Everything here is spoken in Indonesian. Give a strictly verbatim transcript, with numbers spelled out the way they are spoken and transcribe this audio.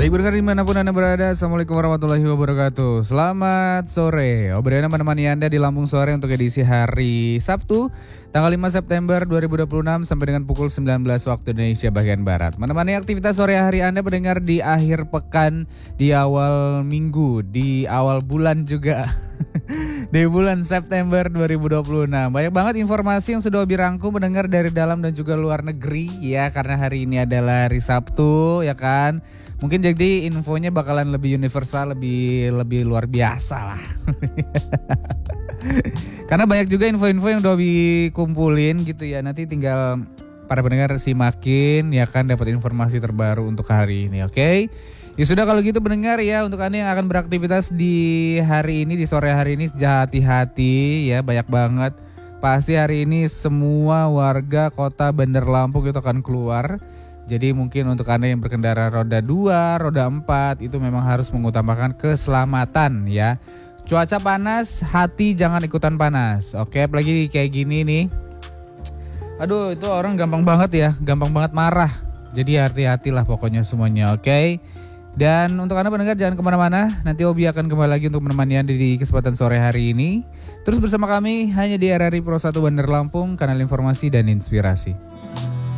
Baik berkah dimanapun Anda berada, Assalamualaikum warahmatullahi wabarakatuh. Selamat sore, Obriana menemani Anda di Lampung Sore untuk edisi hari Sabtu tanggal lima September dua ribu dua puluh enam sampai dengan pukul sembilan belas waktu Indonesia bagian Barat. Menemani aktivitas sore hari Anda mendengar di akhir pekan, di awal minggu, di awal bulan juga di bulan September dua ribu dua puluh enam. Banyak banget informasi yang sudah Obi rangkum mendengar dari dalam dan juga luar negeri ya, karena hari ini adalah hari Sabtu ya kan. Mungkin jadi infonya bakalan lebih universal, lebih lebih luar biasa lah. Karena banyak juga info-info yang udah dikumpulin gitu ya. Nanti tinggal para pendengar simakin ya kan, dapat informasi terbaru untuk hari ini, oke? Okay? Ya sudah kalau gitu pendengar ya, untuk Anda yang akan beraktivitas di hari ini, di sore hari ini, hati-hati ya, banyak banget. Pasti hari ini semua warga kota Bandar Lampung itu akan keluar. Jadi mungkin untuk Anda yang berkendara roda dua, roda empat itu memang harus mengutamakan keselamatan ya. Cuaca panas, hati jangan ikutan panas. Oke, apalagi kayak gini nih. Aduh, itu orang gampang banget ya, gampang banget marah. Jadi hati-hatilah pokoknya semuanya, oke? Dan untuk Anda pendengar jangan kemana-mana. Nanti Obi akan kembali lagi untuk menemani Anda di kesempatan sore hari ini. Terus bersama kami hanya di R R I Pro satu Bandar Lampung, kanal informasi dan inspirasi.